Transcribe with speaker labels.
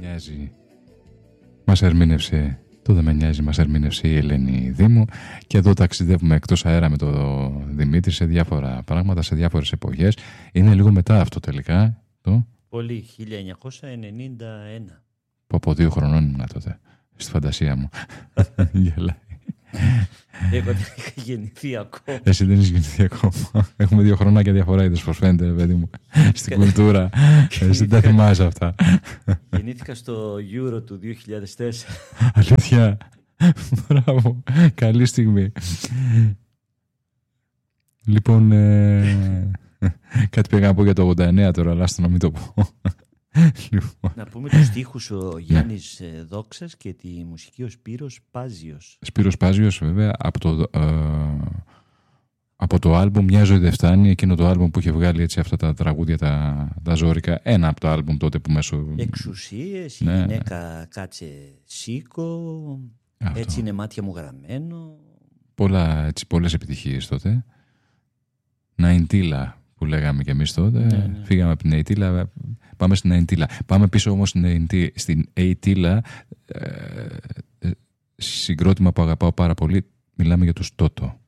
Speaker 1: νοιάζει. Μας ερμήνευσε, το δεν με νοιάζει, μας ερμήνευσε η Ελένη Δήμου. Και εδώ ταξιδεύουμε εκτός αέρα με τον Δημήτρη σε διάφορα πράγματα, σε διάφορες εποχές. Είναι λίγο μετά αυτό τελικά.
Speaker 2: Πολύ, 1991.
Speaker 1: Που από 2 χρονών ήμουν τότε, στη φαντασία μου. Γελάει.
Speaker 2: Εγώ δεν είχα γεννηθεί ακόμα.
Speaker 1: Εσύ δεν είσαι γεννηθεί ακόμα. Έχουμε 2 χρονάκια διαφορά, είδες πως φαίνεται, παιδί μου, στην κουλτούρα. Εσύ δεν θυμάσαι αυτά.
Speaker 2: Γεννήθηκα στο Euro του 2004.
Speaker 1: Αλήθεια. Μπράβο. Καλή στιγμή. Λοιπόν, κάτι πήγα να πω για το 89 τώρα, αλλά να μην το πω. Λοιπόν.
Speaker 2: Να πούμε τους στίχους ο Γιάννης Δόξας και τη μουσική ο Σπύρος Πάζιος.
Speaker 1: Σπύρος Πάζιος, βέβαια, από το άλμπουμ «Μια ζωή δεν φτάνει», εκείνο το άλμπουμ που είχε βγάλει έτσι αυτά τα τραγούδια τα ζώρικα. Ένα από το άλμπουμ τότε που μέσω...
Speaker 2: Εξουσίες,
Speaker 1: ναι,
Speaker 2: η γυναίκα κάτσε σήκω,
Speaker 1: αυτό.
Speaker 2: Έτσι είναι μάτια μου γραμμένο.
Speaker 1: Πολλές επιτυχίες τότε. Ναϊντίλα που λέγαμε κι εμείς τότε. Ναι. Φύγαμε από την Ναϊντίλα, πάμε στην Ναϊντίλα. Πάμε πίσω όμως στην Ναϊντίλα, συγκρότημα που αγαπάω πάρα πολύ. Μιλάμε για τους Τότο.